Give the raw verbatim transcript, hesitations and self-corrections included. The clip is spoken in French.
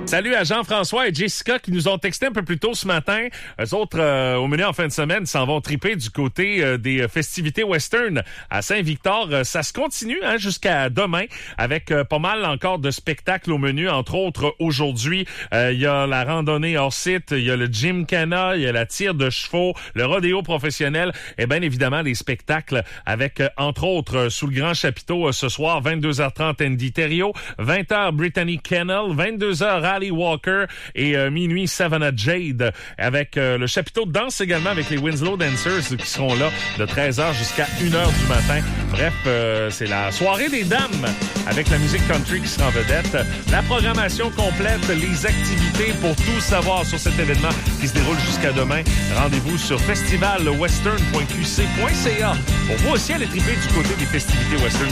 Salut à Jean-François et Jessica qui nous ont texté un peu plus tôt ce matin. Eux autres, euh, au menu en fin de semaine, s'en vont triper du côté euh, des festivités western à Saint-Victor. Euh, ça se continue hein, jusqu'à demain avec euh, pas mal encore de spectacles au menu. Entre autres, aujourd'hui, euh, il y a la randonnée hors site, il y a le gymkhana, il y a la tire de chevaux, le rodéo professionnel et bien évidemment les spectacles avec, euh, entre autres, euh, sous le grand chapiteau euh, ce soir, vingt-deux heures trente Andy Thériault, vingt heures Brittany Kennel, vingt-deux heures Rally Walker et euh, minuit Savannah Jade avec euh, le chapiteau de danse également avec les Winslow Dancers qui seront là de treize heures jusqu'à une heure du matin. Bref, euh, c'est la soirée des dames avec la musique country qui sera en vedette. La programmation complète, les activités pour tout savoir sur cet événement qui se déroule jusqu'à demain. Rendez-vous sur festival western point q c point c a. Pour vous aussi aller triper du côté des festivités western.